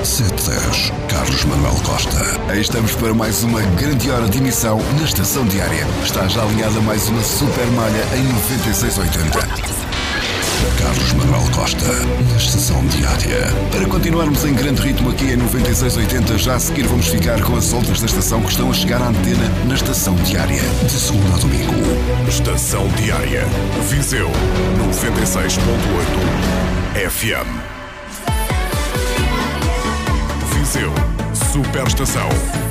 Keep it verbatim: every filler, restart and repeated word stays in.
sete dez, Carlos Manuel Costa. Aí estamos para mais uma grande hora de emissão na Estação Diária. Está já alinhada mais uma super malha em noventa e seis oitenta. Carlos Manuel Costa, na Estação Diária. Para continuarmos em grande ritmo aqui em noventa e seis oitenta, já a seguir vamos ficar com as outras da estação que estão a chegar à antena na Estação Diária, de segunda a domingo. Estação Diária, Viseu, noventa e seis ponto oito F M. Viseu, Superestação,